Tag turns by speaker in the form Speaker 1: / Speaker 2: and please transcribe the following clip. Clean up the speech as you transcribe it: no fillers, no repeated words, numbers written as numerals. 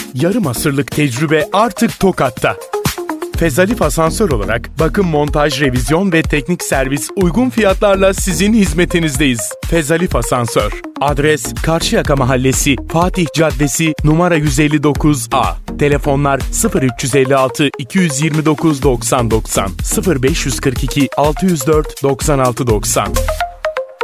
Speaker 1: Yarım asırlık tecrübe artık Tokat'ta. Fezalif Asansör olarak bakım, montaj, revizyon ve teknik servis uygun fiyatlarla sizin hizmetinizdeyiz. Fezalif Asansör. Adres Karşıyaka Mahallesi, Fatih Caddesi, numara 159A. Telefonlar 0356 229 90 90, 0542 604 96 90.